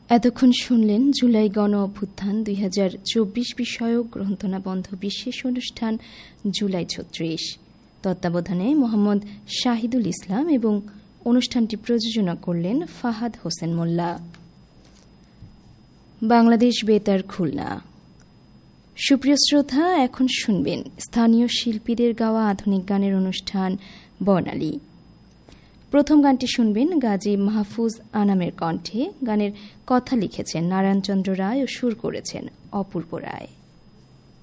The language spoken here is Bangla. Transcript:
এতক্ষণ শুনলেন জুলাই গণ অভ্যুত্থান ২০২৪ বিষয়ক গ্রন্থনাবন্ধ বিশেষ অনুষ্ঠান জুলাই ৩৬, তত্ত্বাবধানে মোহাম্মদ শাহিদুল ইসলাম এবং অনুষ্ঠানটি প্রযোজনা করলেন ফাহাদ হোসেন মোল্লা। বাংলাদেশ বেতার খুলনা। সুপ্রিয় শ্রোতা, এখন শুনবেন স্থানীয় শিল্পীদের গাওয়া আধুনিক গানের অনুষ্ঠান বর্ণালী। প্রথম গানটি শুনবেন গাজী মাহফুজ আনামের কণ্ঠে। গানের কথা লিখেছেন নারায়ণচন্দ্র রায় ও সুর করেছেন অপূর্ব রায়।